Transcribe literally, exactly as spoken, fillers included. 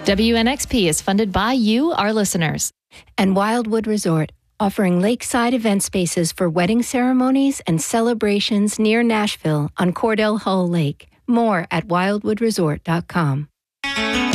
W N X P is funded by you, our listeners. And Wildwood Resort, offering lakeside event spaces for wedding ceremonies and celebrations near Nashville on Cordell Hull Lake. More at wildwood resort dot com.